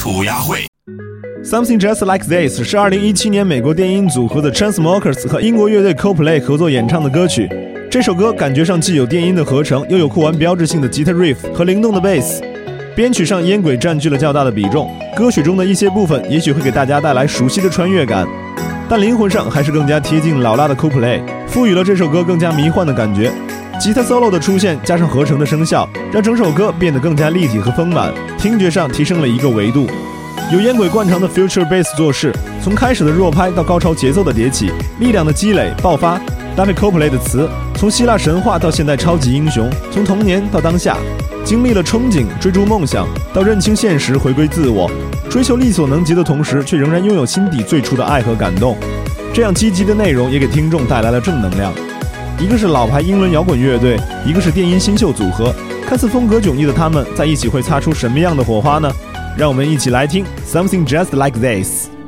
涂鸦会。 Something Just Like This 是2017年美国电音组合的 Chainsmokers 和英国乐队 Coldplay 合作演唱的歌曲。这首歌感觉上既有电音的合成，又有酷玩标志性的吉他 riff 和灵动的 bass。编曲上烟轨占据了较大的比重，歌曲中的一些部分也许会给大家带来熟悉的穿越感，但灵魂上还是更加贴近老辣的 Coldplay， 赋予了这首歌更加迷幻的感觉。吉他 solo 的出现加上合成的声效，让整首歌变得更加立体和丰满，听觉上提升了一个维度。有烟轨惯常的 future bass 做事，从开始的弱拍到高潮节奏的迭起，力量的积累爆发，搭配 Coldplay 的词，从希腊神话到现代超级英雄，从童年到当下，经历了憧憬追逐梦想，到认清现实回归自我，追求力所能及的同时，却仍然拥有心底最初的爱和感动。这样积极的内容也给听众带来了正能量。一个是老牌英伦摇滚乐队，一个是电音新秀组合，看似风格迥异的他们在一起会擦出什么样的火花呢？让我们一起来听 Something Just Like This。